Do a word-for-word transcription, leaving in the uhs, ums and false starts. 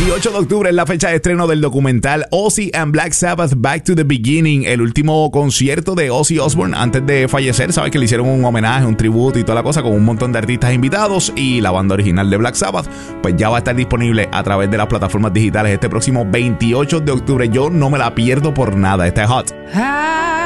veintiocho de octubre es la fecha de estreno del documental Ozzy and Black Sabbath Back to the Beginning, el último concierto de Ozzy Osbourne antes de fallecer. Sabes que le hicieron un homenaje, un tributo y toda la cosa con un montón de artistas invitados, y la banda original de Black Sabbath pues ya va a estar disponible a través de las plataformas digitales este próximo veintiocho de octubre. Yo no me la pierdo por nada. Está hot.